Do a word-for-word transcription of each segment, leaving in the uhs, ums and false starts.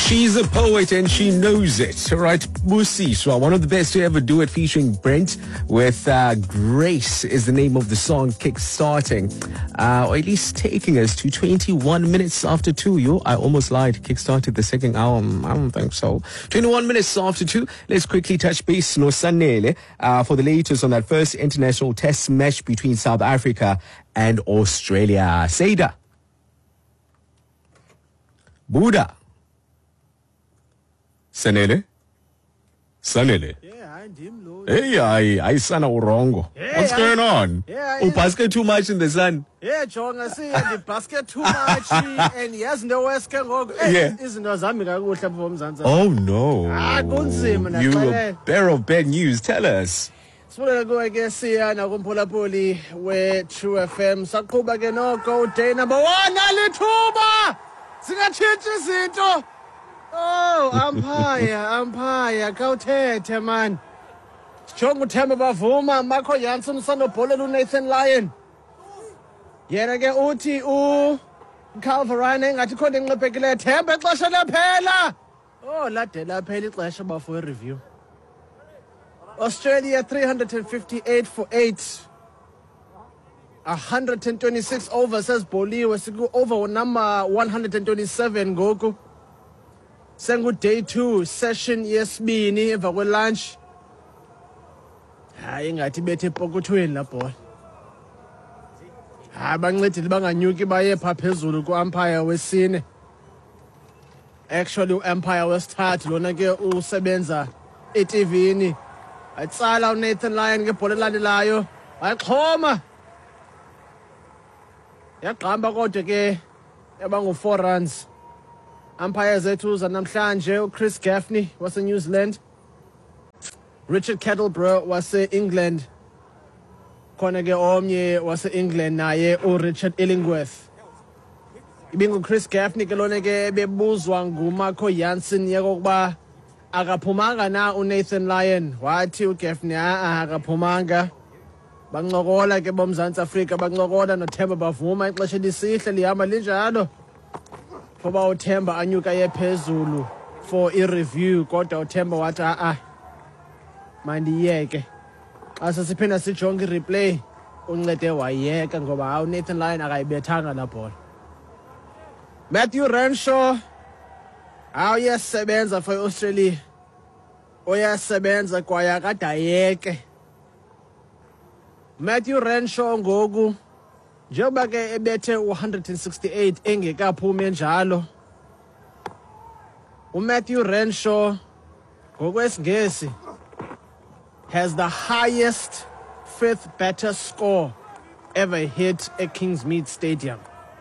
She's a poet and she knows it. All right, Busiswa, one of the best to ever do it, featuring Brent with uh, Grace is the name of the song, kickstarting, uh, or at least taking us to twenty-one minutes after two. Yo, I almost lied. Kickstarted the second hour. I don't think so. twenty-one minutes after two. Let's quickly touch base, no Sanele, uh, for the latest on that first international test match between South Africa and Australia. Seda. Buddha. Sanele? Sanele? Yeah, I dim low. Hey, I, I son of Urongo. Yeah, What's I, going on? Yeah, Oh, basket too much in the sun. Yeah, John, I see the basket too much, and yes, no West can go. Yeah. Isn't no Zamika go from Zanza? Oh, no. Ah, kunzima, You nakufanele. a bearer of bad news. Tell us. So I go against here na kumpula poli we True F M. Sakuba ke noko day number one alithuba. Singatshintshi izinto. Oh, umpire, umpire, kawuthethe man. Jonga uThemba Bavuma, Marco Jansen usandobholela uNathan Lyon. Yena ke uthi u Calvarine engathi khona enqephekile Themba ixesha laphela. Oh, lade laphela ixesha bafo review. Australia three hundred fifty-eight for eight. one hundred twenty-six over says Boliwe siku over number one hundred twenty-seven ngoku. Sengu day two session yesibini emva kwe lunch. Hayi ngathi bethe epokothweni la bhola. Ha bancedile banganyuki baye pha phezulu ku umpire wesine. Actually umpire wesithathu lona ke usebenza eTVini. Atsala uNathan Lyon ngebhola elandelayo. Ayixhoma. Yaqhamba kodwa ke yaba ngo four runs. Umpire zethu zanamhlanje uChris Gaffney wase New Zealand. Richard Kettleborough wase England. Khona ke omnye wase England naye uRichard Illingworth. Ibingu Chris Gaffney ke lona ke bebuzwa nguMarco Jansen yakokuba akaphumanga na uNathan Lyon. Wathi uGaffney a akaphumanga. Bancokola ke boMzantsi Afrika bancokola noThemba Bavuma ixesha lisihle lihamba linjalo. Ngoba uThemba anyuka yephezulu for i-review kodwa uThemba wathi a a mandiyeke. Xa siphinda sijonge i-replay uncede wayeka ngoba hawu Nathan Lyon akayibethanga la bhola. Matthew Renshaw hawu uyasebenza for Australia. Uyasebenza kwaye akadayeke. Matthew Renshaw ngoku njengoba ke ebethe one hundred sixty-eight engekaphumi njalo. uMatthew Renshaw ngokwesingesi has the highest fifth batter score ever hit at Kingsmead Stadium.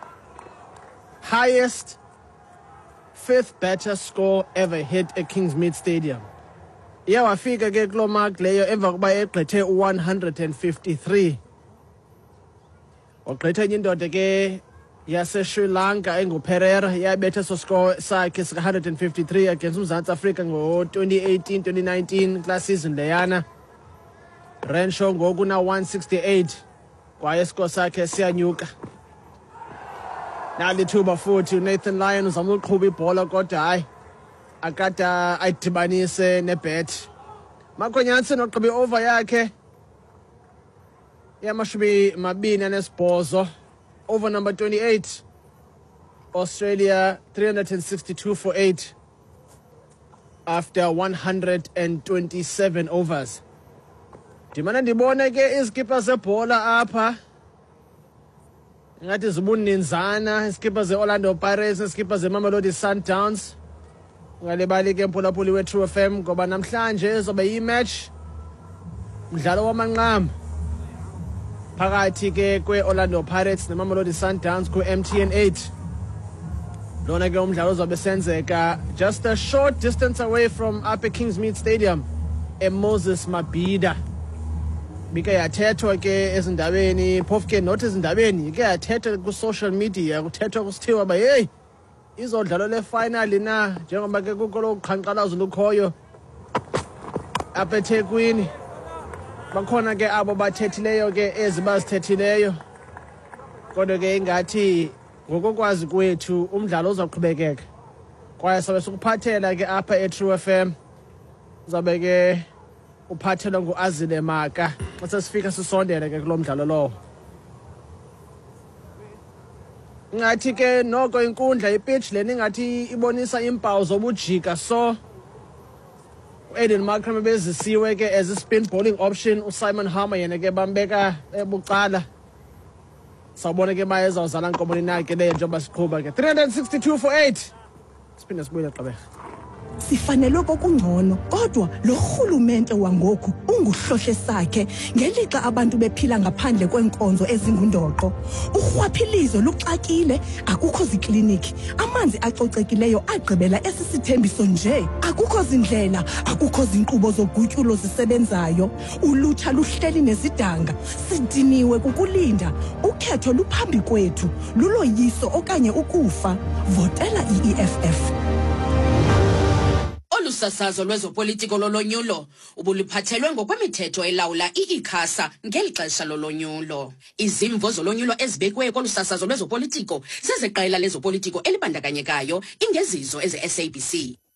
Highest fifth batter score ever hit at Kingsmead Stadium. Iyawafika ke kulo mark leyo emva kuba egqithe one hundred fifty-three. Ogqithe enye indoda ke yase Sri Lanka enguPerera yabethe so score sakhe sika one hundred fifty-three against uMzantsi Afrika ngo twenty eighteen twenty nineteen class season leyana. Renshaw ngoku na one sixty-eight kwaye score sakhe siyanyuka. Nalithuba futhi uNathan Lyon uzama uqhuba ibhola kodwa hayi akada ayidibanise nebet. Marco Jansen oqhube over yakhe yamashumi mabini anesibhozo over number twenty-eight. Australia three hundred sixty-two for eight after one hundred twenty-seven overs. Ndimana ndibone ke izikipa zebhola apha ngathi zibuninzana, izikipa zeOrlando Pirates, izikipa zeMamelodi Sundowns. Ngalebali ke mphulaphuli we True F M ngoba namhlanje izobe yi-match mdlalo wamanqam phakathi ke kweOrlando Pirates neMamelodi Sundowns ku-M T N eight. Lona ke umdlalo uzobe senzeka just a short distance away from Upper Kingsmead Stadium eMoses Mabhida. Bike yathethwa ke ezindabeni phofu ke not ezindabeni ke yathethwa ku-social media kuthethwa kusithiwa ba hey izodlalo le final na njengoba ke kukho lo qhankqalazo lukhoyo apha eThekwini. Bakhona ke abo bathethileyo ke ezibazithethileyo kodwa ke ingathi ngokokwazi kwethu umdlalo uzaqhubekeka kwaye sabe sikuphathela ke apha eTrue F M uzabe ke uphathelwa nguAzile Maka xa sesifika sisondele ke kulomdlalo lowo. Ngathi ke noko inkundla ipitch leni ngathi ibonisa impawu zobujika so Aiden Markram bezisiwe ke as a spin bowling option uSimon Harmer yena ke bambeka ebucala sawubona ke baye ezawuzala inkomo nakhe le njengoba siqhuba ke three sixty-two for eight siphinde sibuye Gqeberha. Sifanelwe kokungcono kodwa lo rhulumente wangoku unguhlohle sakhe ngelixa abantu bephila ngaphandle kwenkonzo ezingundoqo. Urhwaphilizo luxakile, akukho zikliniki, amanzi acocekileyo agqibela esisithembiso nje, akukho zindlela, akukho zinkqubo zogutyulo zisebenzayo. Ulutsha luhleli nezidanga, sidiniwe kukulinda, ukhetho luphambi kwethu, luloyiso okanye ukufa. Votela i-E F F. Olusasazo lwezopolitiko lolonyulo ubuliphathelwe ngokwemithetho elawula i-ICASA ngeli xesha lolonyulo. Izimvo zolonyulo ezibekwe kolusasazo lwezopolitiko zezeqela lezopolitiko elibandakanyekayo ingezizo eze-S A B C.